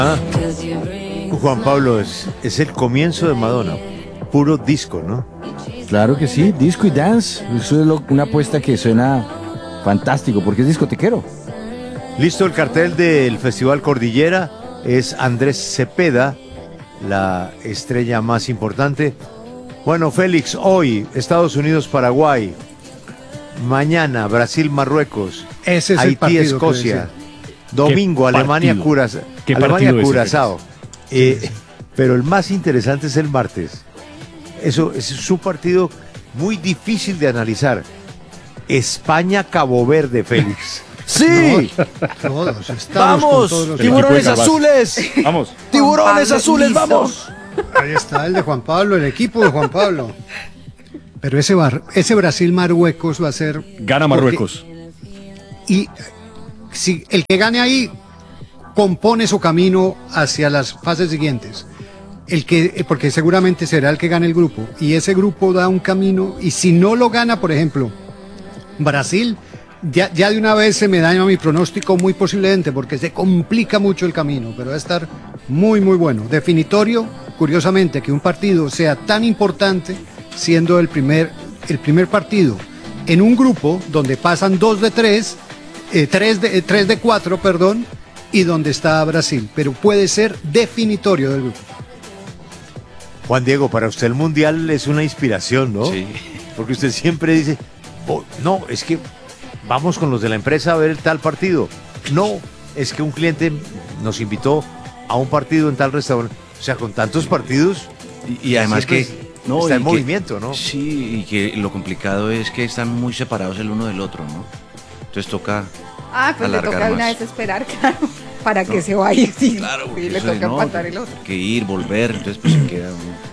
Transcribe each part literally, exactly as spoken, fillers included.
Ah, Juan Pablo, es, es el comienzo de Madonna. Puro disco, ¿no? Claro que sí, disco y dance. Eso es lo- una apuesta que suena fantástico porque es discotequero. Listo el cartel del Festival Cordillera. Es Andrés Cepeda, la estrella más importante. Bueno, Félix, hoy Estados Unidos-Paraguay. Mañana Brasil-Marruecos. Ese es el partido que Haití-Escocia. decía. Domingo ¿Qué Alemania partido? Curazao. ¿Qué Alemania partido ese, Curazao. Eh, pero el más interesante es el martes. Eso es un partido muy difícil de analizar. España-Cabo Verde, Félix. ¡Sí! Todos, estamos ¡Vamos! con todos los ¡Tiburones equipo de Gabás. azules! Vamos. ¡Tiburones Pablo, azules, listo. vamos! Ahí está el de Juan Pablo, el equipo de Juan Pablo. Pero ese, bar- ese Brasil-Marruecos va a ser... Gana Marruecos. Y si el que gane ahí compone su camino hacia las fases siguientes. El que, porque seguramente será el que gane el grupo. Y ese grupo da un camino. Y si no lo gana, por ejemplo, Brasil, ya, ya de una vez se me daña mi pronóstico muy posiblemente, porque se complica mucho el camino. Pero va a estar muy, muy bueno. Definitorio, curiosamente, que un partido sea tan importante, siendo el primer, el primer partido en un grupo donde pasan dos de tres, eh, tres, de, eh, tres de cuatro, perdón, y donde está Brasil. Pero puede ser definitorio del grupo. Juan Diego, para usted el Mundial es una inspiración, ¿no? Sí. Porque usted siempre dice, "Oh, no, es que vamos con los de la empresa a ver tal partido. No, es que un cliente nos invitó a un partido en tal restaurante. O sea, con tantos partidos, Y, y además que siempre no, está y en que- movimiento, ¿no? Sí, y que lo complicado es que están muy separados el uno del otro, ¿no? Entonces toca. Ah, pues le alargar toca de una más. vez esperar, claro, para que se vaya. Sí, Claro, porque sí, le eso de, toca no, empatar el otro. que ir, volver, entonces pues se queda uno.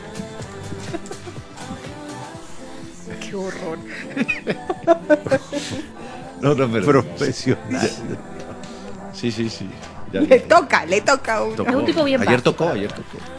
Qué horror. No, no, pero- Profesional. Sí, sí, sí. Ya- Le toca, le toca a uno. tocó. Es un tipo bien Ayer básico, tocó, la ayer verdad. tocó.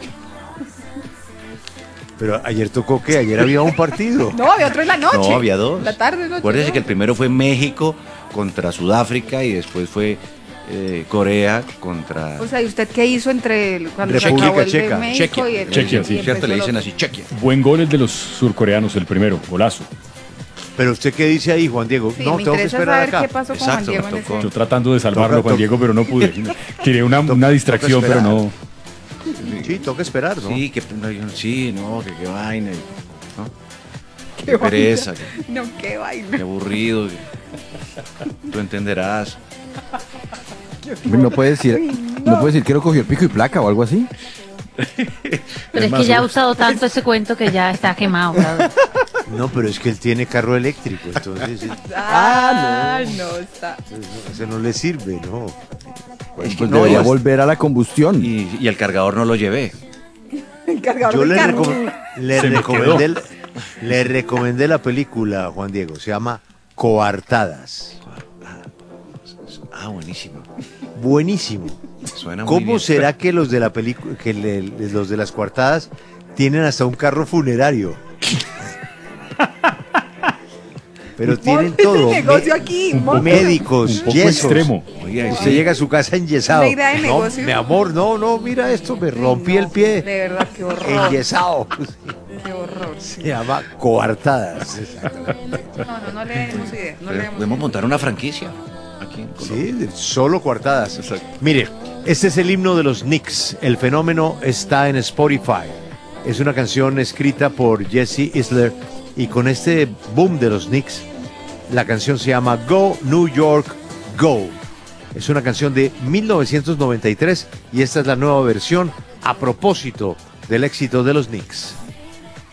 Pero ayer tocó que ayer había un partido. No, había otro en la noche. No, había dos. La tarde, noche. Acuérdense ¿no? que el primero fue México contra Sudáfrica y después fue eh, Corea contra O sea, ¿y usted qué hizo entre el- cuando República se acabó el Checa. de México Chequia. y el Chequia, y sí. empezó ¿Cierto? Le el dicen otro? así, Chequia. Buen gol el de los surcoreanos, el primero, golazo. Pero usted qué dice ahí, Juan Diego. Sí, no, me tengo que interesa esperar saber acá. qué pasó con Juan Exacto, Diego me en tocó. ese... Yo tratando de salvarlo, Toca- Juan Diego, pero no pude. Quería una, una distracción, toca pero no. Sí, toca esperar, ¿no? Sí, que, no, yo- sí, no, que qué vaina. y- ¿no? Qué Qué pereza, vaina. qué, No, qué vaina. qué aburrido. que- Tú entenderás. No puede decir, no puede decir que lo cogió el pico y placa o algo así. Pero es que ya ha usado tanto ese cuento que ya está quemado. ¿sabes? No, pero es que él tiene carro eléctrico, entonces eh, Ah, no. está. no, ese no le sirve, ¿no? Pues, que no, debería es- volver a la combustión. Y, y el cargador no lo llevé. El cargador Yo del le, carro. recom- le Se me recomendé, le recomendé la película, Juan Diego, se llama Coartadas. Ah, buenísimo. Buenísimo. Suena muy ¿Cómo bien. será que los de la película, que le- los de las coartadas tienen hasta un carro funerario? Pero tienen Monte todo. ese negocio me- aquí. un monte. médicos, Un poco yesos. extremo. Oiga, y Usted sí, llega a su casa enyesado. Una idea de No, negocio. mi amor, no, no, mira esto, me rompí No, el pie. De verdad, qué horror. Enyesado. Qué horror. Se llama coartadas. No, no, no le demos idea. No le pero demos podemos montar una franquicia aquí en Colombia. Sí, de- solo coartadas. Mire, este es el himno de los Knicks. El fenómeno está en Spotify. Es una canción escrita por Jesse Isler y con este boom de los Knicks, la canción se llama Go New York Go. Es una canción de mil novecientos noventa y tres y esta es la nueva versión a propósito del éxito de los Knicks.